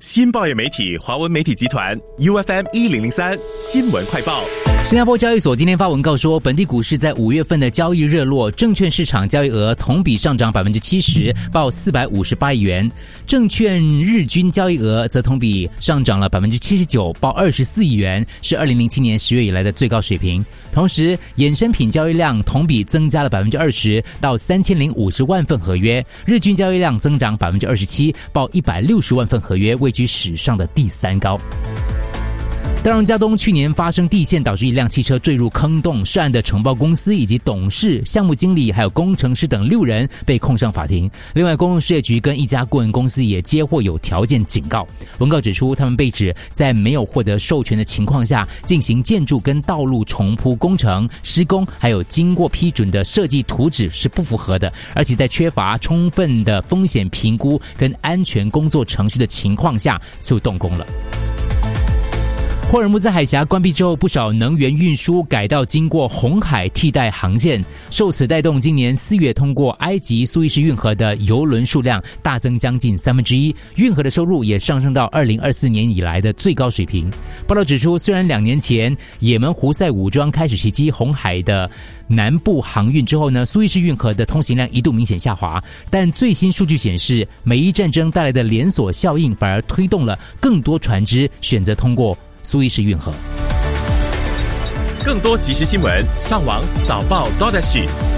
新报业媒体华文媒体集团 UFM 1003新闻快报。 新加坡交易所今天发文告说，本地股市在5月份的交易热络，证券市场交易额同比上涨 70%， 报458亿元；证券日均交易额则同比上涨了 79%， 报24亿元，是2007年10月以来的最高水平。同时，衍生品交易量同比增加了 20%， 到3050万份合约，日均交易量增长 27%， 报160万份合约，位居史上的第3高。大荣嘉东去年发生地陷，导致一辆汽车坠入坑洞，涉案的承包公司以及董事、项目经理还有工程师等6人被控上法庭。另外，公路事业局跟一家顾问公司也接获有条件警告。文告指出，他们被指在没有获得授权的情况下进行建筑跟道路重铺工程施工，还有经过批准的设计图纸是不符合的，而且在缺乏充分的风险评估跟安全工作程序的情况下就动工了。霍尔木兹海峡关闭之后，不少能源运输改道经过红海替代航线，受此带动，今年4月通过埃及苏伊士运河的邮轮数量大增将近1/3，运河的收入也上升到2024年以来的最高水平。报道指出，虽然2年前也门胡塞武装开始袭击红海的南部航运之后呢，苏伊士运河的通行量一度明显下滑，但最新数据显示，美伊战争带来的连锁效应反而推动了更多船只选择通过苏伊士运河。 更多即时新闻，上网早报 .SG。